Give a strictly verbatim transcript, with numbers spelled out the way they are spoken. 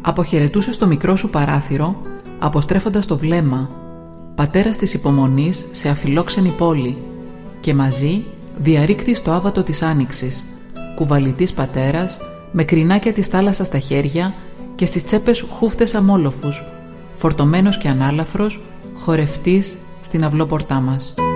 Αποχαιρετούσε στο μικρό σου παράθυρο, αποστρέφοντας το βλέμμα, πατέρας της υπομονής σε αφιλόξενη πόλη, και μαζί διαρρήκτης το άβατο της άνοιξης, κουβαλητής πατέρας, με κρινάκια της θάλασσας στα χέρια και στις τσέπες χούφτες αμόλοφους, φορτωμένος και ανάλαφρος, χορευτής στην αυλόπορτά μας.